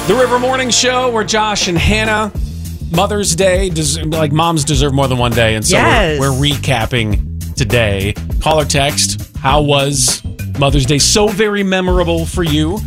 The River Morning Show, where Josh and Hannah, Mother's Day, like moms deserve more than one day. And so we're recapping today. Call or text, how was Mother's Day so very memorable for you?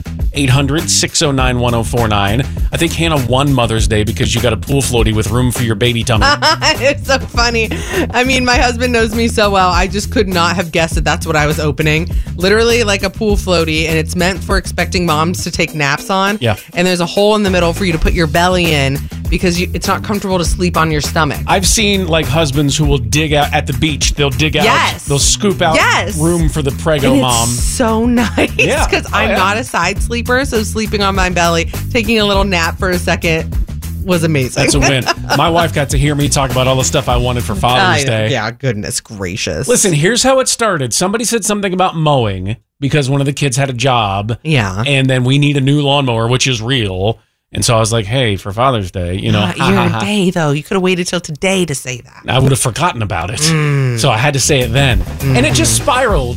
800-609-1049. I think Hannah won Mother's Day because you got a pool floaty with room for your baby tummy. It's so funny. I mean, my husband knows me so well. I just could not have guessed that that's what I was opening. Literally like a pool floaty, and it's meant for expecting moms to take naps on. Yeah. And there's a hole in the middle for you to put your belly in because it's not comfortable to sleep on your stomach. I've seen like husbands who will dig out at the beach. They'll dig out. They'll scoop out room for the prego and mom. It's so nice because I'm not a side sleeper, so sleeping on my belly, taking a little nap for a second was amazing. That's a win. My wife got to hear me talk about all the stuff I wanted for Father's Day. Yeah, goodness gracious. Listen, here's how it started. Somebody said something about mowing because one of the kids had a job. Yeah. And then we need a new lawnmower, which is real. And so I was like, hey, for Father's Day, you know. You're a day, though. You could have waited till today to say that. I would have forgotten about it. So I had to say it then. And it just spiraled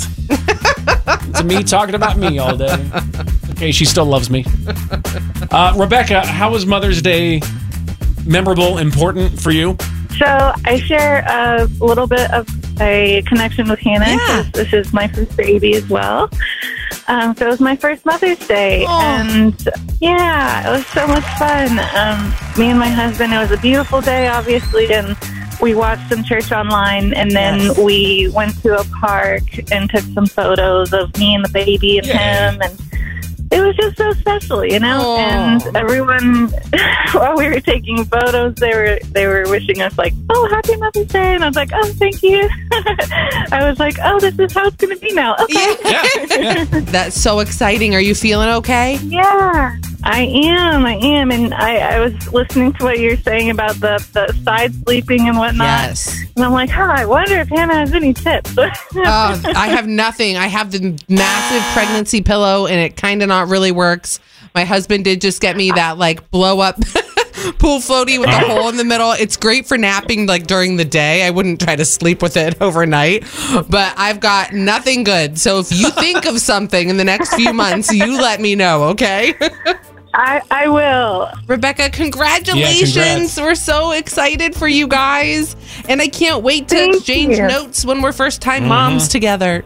to me talking about me all day. Okay, she still loves me. Rebecca, how was Mother's Day memorable, important for you? So I share a little bit of a connection with Hannah because this is my first baby as well. So it was my first Mother's Day, and it was so much fun. Me and my husband, it was a beautiful day, obviously, and we watched some church online, and then we went to a park and took some photos of me and the baby and him, and it was just so special, you know. And everyone, while we were taking photos, they were wishing us like, "Oh, happy Mother's Day!" And I was like, "Oh, thank you." I was like, "Oh, this is how it's going to be now." Okay. Yeah. That's so exciting. Are you feeling okay? Yeah, I am, and I was listening to what you're saying about the side sleeping and whatnot. Yes. And I'm like, I wonder if Hannah has any tips. I have nothing. I have the massive pregnancy pillow, and it kind of not really works. My husband did just get me that like blow up pool floaty with a hole in the middle. It's great for napping like during the day. I wouldn't try to sleep with it overnight, but I've got nothing good. So if you think of something in the next few months, you let me know, okay? I will. Rebecca, congratulations. We're so excited for you guys. And I can't wait to exchange notes when we're first-time moms together.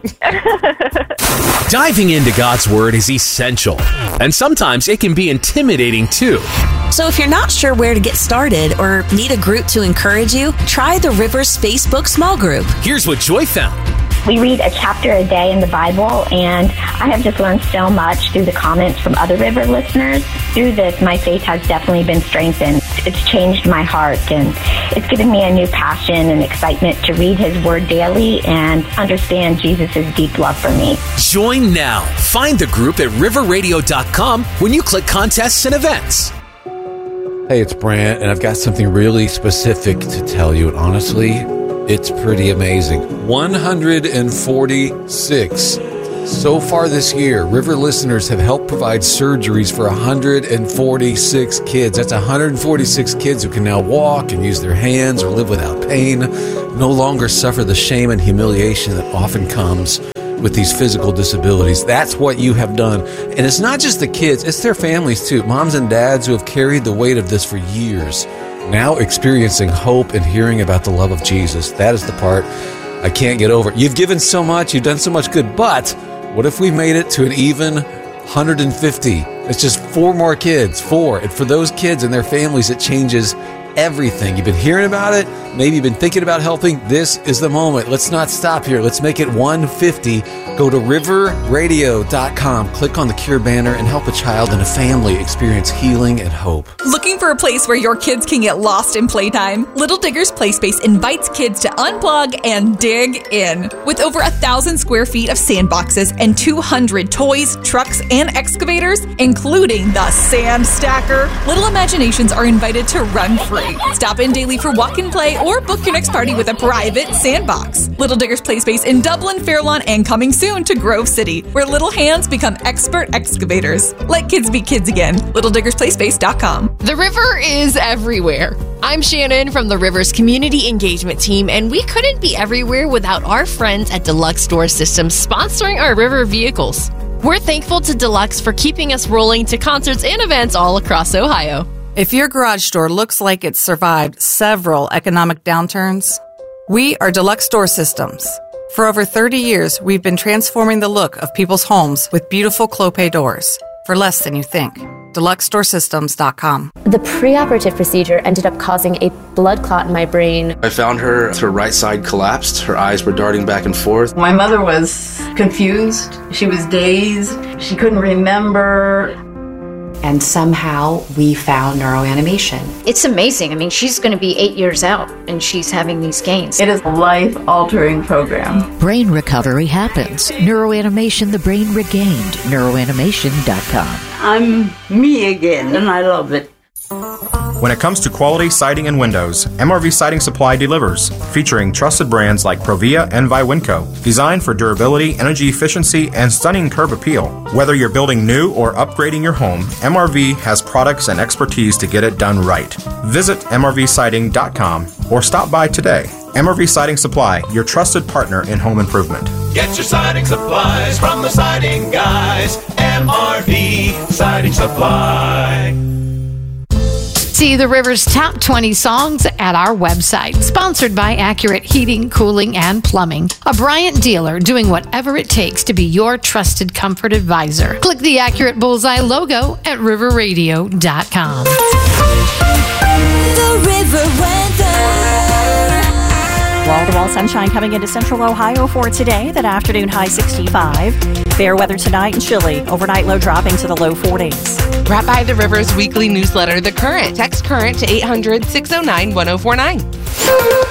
Diving into God's Word is essential, and sometimes it can be intimidating too. So if you're not sure where to get started or need a group to encourage you, try the Rivers Facebook small group. Here's what Joy found. We read a chapter a day in the Bible, and I have just learned so much through the comments from other River listeners. Through this, my faith has definitely been strengthened. It's changed my heart, and it's given me a new passion and excitement to read His Word daily and understand Jesus' deep love for me. Join now. Find the group at riverradio.com when you click contests and events. Hey, it's Brant, and I've got something really specific to tell you, and honestly, it's pretty amazing. 146. So far this year, River listeners have helped provide surgeries for 146 kids. That's 146 kids who can now walk and use their hands or live without pain, no longer suffer the shame and humiliation that often comes with these physical disabilities. That's what you have done. And it's not just the kids, it's their families too. Moms and dads who have carried the weight of this for years, now experiencing hope and hearing about the love of Jesus. That is the part I can't get over. You've given so much, you've done so much good, but what if we made it to an even 150? It's just 4 more kids, 4. And for those kids and their families, it changes everything. You've been hearing about it. Maybe you've been thinking about helping. This is the moment. Let's not stop here. Let's make it 150. Go to riverradio.com, click on the Cure banner, and help a child and a family experience healing and hope. Looking for a place where your kids can get lost in playtime? Little Diggers Playspace invites kids to unplug and dig in. With over 1,000 square feet of sandboxes and 200 toys, trucks, and excavators, including the Sand Stacker, little imaginations are invited to run free. Stop in daily for walk and play or book your next party with a private sandbox. Little Diggers Playspace in Dublin, Fairlawn, and coming soon to Grove City, where little hands become expert excavators. Let kids be kids again. LittleDiggersPlayspace.com. The river is everywhere. I'm Shannon from the Rivers Community Engagement Team, and we couldn't be everywhere without our friends at Deluxe Door Systems sponsoring our river vehicles. We're thankful to Deluxe for keeping us rolling to concerts and events all across Ohio. If your garage door looks like it's survived several economic downturns, we are Deluxe Door Systems. For over 30 years, we've been transforming the look of people's homes with beautiful Clopay doors for less than you think. DeluxeDoorSystems.com. The preoperative procedure ended up causing a blood clot in my brain. I found her right side collapsed. Her eyes were darting back and forth. My mother was confused. She was dazed. She couldn't remember. And somehow we found neuroanimation. It's amazing. I mean, she's going to be 8 years out and she's having these gains. It is a life-altering program. Brain recovery happens. Neuroanimation, the brain regained. Neuroanimation.com. I'm me again, and I love it. When it comes to quality siding and windows, MRV Siding Supply delivers, featuring trusted brands like Provia and Viwinco, designed for durability, energy efficiency, and stunning curb appeal. Whether you're building new or upgrading your home, MRV has products and expertise to get it done right. Visit MRVsiding.com or stop by today. MRV Siding Supply, your trusted partner in home improvement. Get your siding supplies from the siding guys. MRV Siding Supply. See the River's top 20 songs at our website. Sponsored by Accurate Heating, Cooling, and Plumbing. A Bryant dealer doing whatever it takes to be your trusted comfort advisor. Click the Accurate Bullseye logo at riverradio.com. The River Weather. Wall-to-wall sunshine coming into central Ohio for today. That afternoon high 65. Fair weather tonight and chilly. Overnight low dropping to the low 40s. Brought by the River's weekly newsletter, The Current. Text Current to 800-609-1049.